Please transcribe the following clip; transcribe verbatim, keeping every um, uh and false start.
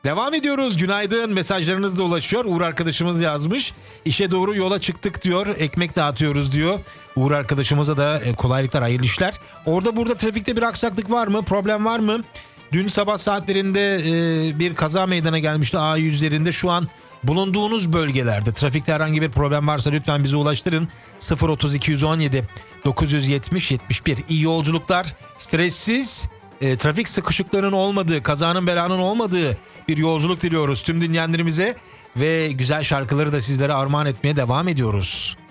Devam ediyoruz. Günaydın. Mesajlarınız da ulaşıyor. Uğur arkadaşımız yazmış. İşe doğru yola çıktık diyor. Ekmek dağıtıyoruz diyor. Uğur arkadaşımıza da kolaylıklar, hayırlı işler. Orada burada trafikte bir aksaklık var mı? Problem var mı? Dün sabah saatlerinde e, bir kaza meydana gelmişti A yüzlerinde. Şu an bulunduğunuz bölgelerde trafikte herhangi bir problem varsa lütfen bize ulaştırın. sıfır otuz iki on yedi dokuz yüz yetmiş yetmiş bir. İyi yolculuklar. Stressiz, e, trafik sıkışıklarının olmadığı, kazanın belanın olmadığı bir yolculuk diliyoruz tüm dinleyenlerimize ve güzel şarkıları da sizlere armağan etmeye devam ediyoruz.